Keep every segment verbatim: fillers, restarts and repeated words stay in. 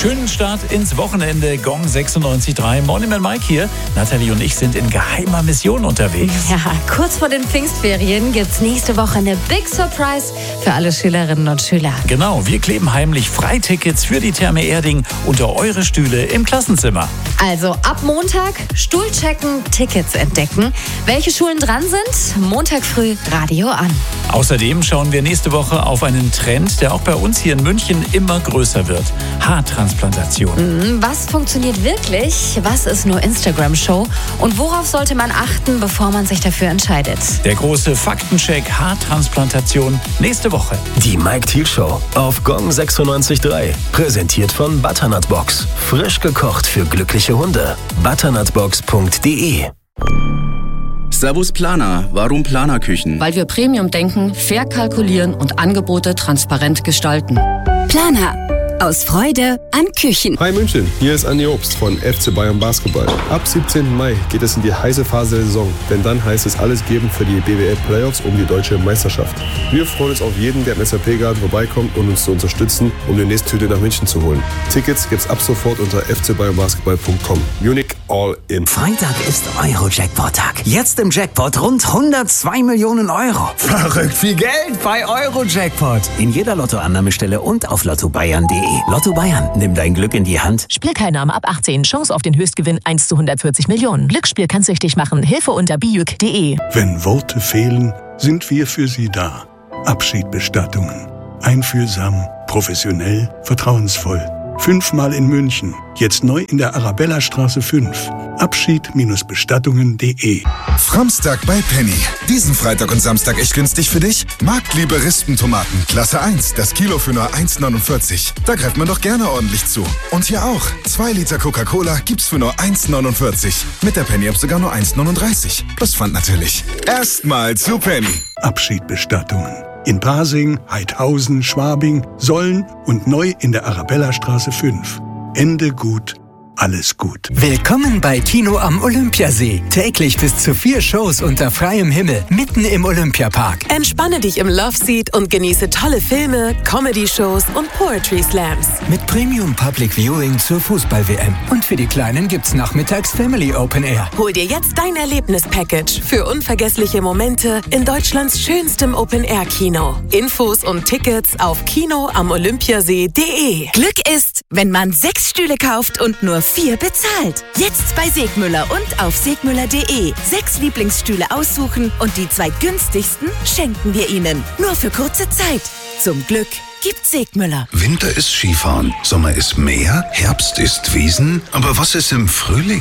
Schönen Start ins Wochenende. Gong sechsundneunzig Komma drei. Morning Man Mike hier. Nathalie und ich sind in geheimer Mission unterwegs. Ja, kurz vor den Pfingstferien gibt's nächste Woche eine Big Surprise für alle Schülerinnen und Schüler. Genau, wir kleben heimlich Freitickets für die Therme Erding unter eure Stühle im Klassenzimmer. Also ab Montag Stuhl checken, Tickets entdecken. Welche Schulen dran sind? Montag früh Radio an. Außerdem schauen wir nächste Woche auf einen Trend, der auch bei uns hier in München immer größer wird. Haartransplantation. Was funktioniert wirklich? Was ist nur Instagram-Show? Und worauf sollte man achten, bevor man sich dafür entscheidet? Der große Faktencheck Haartransplantation nächste Woche. Die Mike Thiel Show auf Gong sechsundneunzig Komma drei. Präsentiert von Butternut Box. Frisch gekocht für glückliche Hunde. butternutbox punkt de. Servus Planer. Warum Planerküchen? Weil wir Premium denken, fair kalkulieren und Angebote transparent gestalten. Planer. Aus Freude an Küchen. Hi München, hier ist Andi Obst von F C Bayern Basketball. Ab siebzehnten Mai geht es in die heiße Phase der Saison, denn dann heißt es alles geben für die B W L Playoffs um die deutsche Meisterschaft. Wir freuen uns auf jeden, der im S A P-Garten vorbeikommt und uns zu unterstützen, um die nächste Tüte nach München zu holen. Tickets gibt's ab sofort unter f c bayern basketball punkt com. Munich all in. Freitag ist Euro-Jackpot-Tag. Jetzt im Jackpot rund hundertzwei Millionen Euro. Verrückt viel Geld bei Euro-Jackpot. In jeder Lottoannahmestelle und auf lotto bayern punkt de. Lotto Bayern, nimm dein Glück in die Hand. Spielteilnahme ab achtzehn. Chance auf den Höchstgewinn eins zu hundertvierzig Millionen. Glücksspiel kann süchtig machen. Hilfe unter bijuk punkt de. Wenn Worte fehlen, sind wir für Sie da. Abschiedbestattungen. Einfühlsam, professionell, vertrauensvoll. Fünfmal in München. Jetzt neu in der Arabellastraße fünf. Abschied-Bestattungen punkt de. Framstag bei Penny. Diesen Freitag und Samstag echt günstig für dich? Marktliebe Rispentomaten, Klasse eins, das Kilo für nur eins neunundvierzig. Da greift man doch gerne ordentlich zu. Und hier auch. zwei Liter Coca-Cola gibt's für nur eins neunundvierzig. Mit der Penny-App sogar nur eins neununddreißig. Plus Pfand natürlich. Erstmal zu Penny. Abschiedbestattungen. In Pasing, Heidhausen, Schwabing, Solln und neu in der Arabellastraße fünf. Ende gut. Alles gut. Willkommen bei Kino am Olympiasee. Täglich bis zu vier Shows unter freiem Himmel, mitten im Olympiapark. Entspanne dich im Loveseat und genieße tolle Filme, Comedy-Shows und Poetry Slams. Mit Premium Public Viewing zur Fußball-W M. Und für die Kleinen gibt's nachmittags Family Open Air. Hol dir jetzt dein Erlebnis-Package für unvergessliche Momente in Deutschlands schönstem Open-Air-Kino. Infos und Tickets auf kino am olympiasee punkt de. Glück ist, wenn man sechs Stühle kauft und nur vier bezahlt. Jetzt bei Segmüller und auf segmüller punkt de. Sechs Lieblingsstühle aussuchen und die zwei günstigsten schenken wir Ihnen. Nur für kurze Zeit. Zum Glück gibt's Segmüller. Winter ist Skifahren, Sommer ist Meer, Herbst ist Wiesen. Aber was ist im Frühling?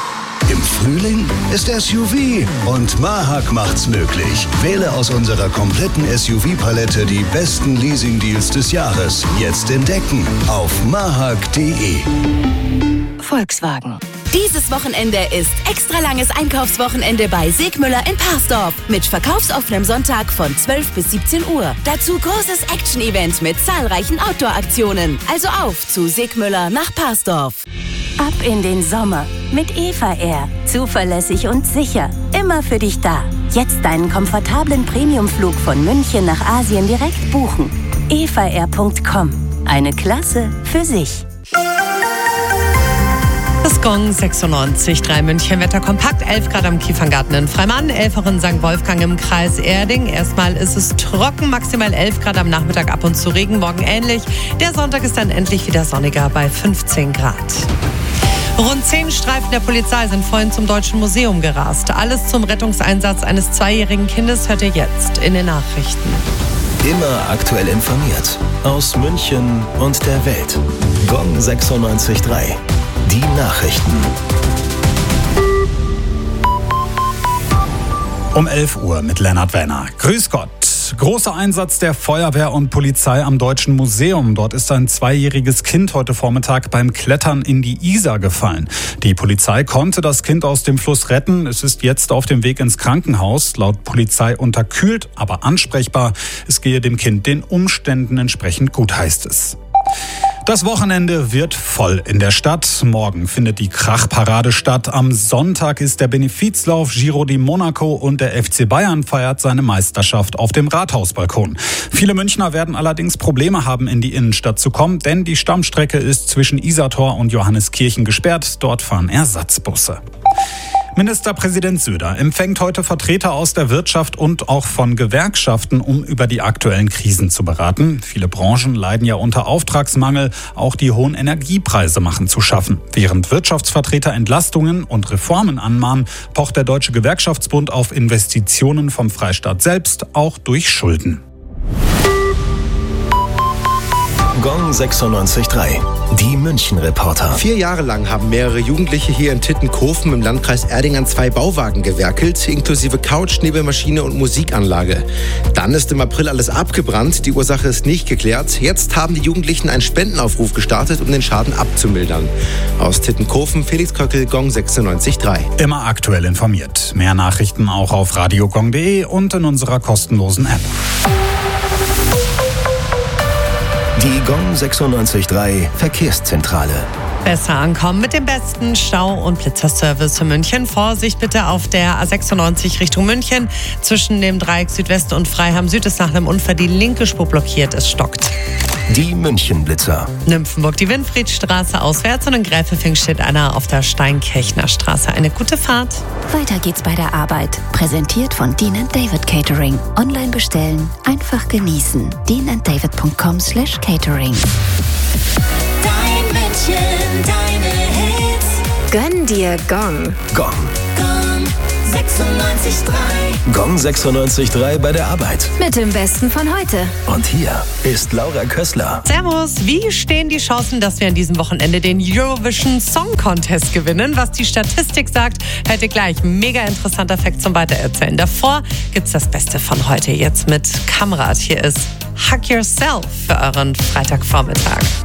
Im Frühling ist S U V und Mahak macht's möglich. Wähle aus unserer kompletten S U V-Palette die besten Leasing-Deals des Jahres. Jetzt entdecken auf mahak punkt de. Volkswagen. Dieses Wochenende ist extra langes Einkaufswochenende bei Segmüller in Parsdorf mit verkaufsoffenem Sonntag von zwölf bis siebzehn Uhr. Dazu großes Action-Event mit zahlreichen Outdoor-Aktionen. Also auf zu Segmüller nach Parsdorf. Ab in den Sommer mit Eva Air. Zuverlässig und sicher. Immer für dich da. Jetzt deinen komfortablen Premiumflug von München nach Asien direkt buchen. eva air punkt com. Eine Klasse für sich. Das Gong sechsundneunzig Komma drei München Wetter kompakt, elf Grad am Kieferngarten in Freimann, elf auch in Sankt Wolfgang im Kreis Erding. Erstmal ist es trocken, maximal elf Grad am Nachmittag, ab und zu Regen, morgen ähnlich. Der Sonntag ist dann endlich wieder sonniger bei fünfzehn Grad. Rund zehn Streifen der Polizei sind vorhin zum Deutschen Museum gerast. Alles zum Rettungseinsatz eines zweijährigen Kindes hört ihr jetzt in den Nachrichten. Immer aktuell informiert. Aus München und der Welt. Gong sechsundneunzig Komma drei. Die Nachrichten. Um elf Uhr mit Lennart Wenner. Grüß Gott. Großer Einsatz der Feuerwehr und Polizei am Deutschen Museum. Dort ist ein zweijähriges Kind heute Vormittag beim Klettern in die Isar gefallen. Die Polizei konnte das Kind aus dem Fluss retten. Es ist jetzt auf dem Weg ins Krankenhaus. Laut Polizei unterkühlt, aber ansprechbar. Es gehe dem Kind den Umständen entsprechend gut, heißt es. Das Wochenende wird voll in der Stadt. Morgen findet die Krachparade statt. Am Sonntag ist der Benefizlauf Giro di Monaco und der F C Bayern feiert seine Meisterschaft auf dem Rathausbalkon. Viele Münchner werden allerdings Probleme haben, in die Innenstadt zu kommen, denn die Stammstrecke ist zwischen Isartor und Johanneskirchen gesperrt. Dort fahren Ersatzbusse. Ministerpräsident Söder empfängt heute Vertreter aus der Wirtschaft und auch von Gewerkschaften, um über die aktuellen Krisen zu beraten. Viele Branchen leiden ja unter Auftragsmangel. Auch die hohen Energiepreise machen zu schaffen. Während Wirtschaftsvertreter Entlastungen und Reformen anmahnen, pocht der Deutsche Gewerkschaftsbund auf Investitionen vom Freistaat selbst, auch durch Schulden. Gong sechsundneunzig Komma drei. Die München-Reporter. Vier Jahre lang haben mehrere Jugendliche hier in Tittenkofen im Landkreis Erding an zwei Bauwagen gewerkelt, inklusive Couch, Nebelmaschine und Musikanlage. Dann ist im April alles abgebrannt, die Ursache ist nicht geklärt. Jetzt haben die Jugendlichen einen Spendenaufruf gestartet, um den Schaden abzumildern. Aus Tittenkofen, Felix Köckel, Gong sechsundneunzig Komma drei. Immer aktuell informiert. Mehr Nachrichten auch auf radiogong punkt de und in unserer kostenlosen App. Die Gong sechsundneunzig Komma drei Verkehrszentrale. Besser ankommen mit dem besten Stau- und Blitzerservice für München. Vorsicht bitte auf der A sechsundneunzig Richtung München. Zwischen dem Dreieck Südwest und Freiham Süd ist nach einem Unfall die linke Spur blockiert. Es stockt. Die München-Blitzer. Nymphenburg, die Winfriedstraße auswärts und in Gräfelfing steht einer auf der Steinkirchner Straße. Eine gute Fahrt. Weiter geht's bei der Arbeit. Präsentiert von Dean and David Catering. Online bestellen, einfach genießen. dean and david punkt com slash catering. Dein München, deine Hits. Gönn dir Gong. Gong. Gong sechsundneunzig Komma drei. Gong sechsundneunzig Komma drei bei der Arbeit. Mit dem Besten von heute. Und hier ist Laura Kössler. Servus, wie stehen die Chancen, dass wir an diesem Wochenende den Eurovision Song Contest gewinnen? Was die Statistik sagt, hört ihr gleich. Mega interessanter Fakt zum Weitererzählen. Davor gibt's das Beste von heute jetzt mit Kamrat. Hier ist Hug Yourself für euren Freitagvormittag.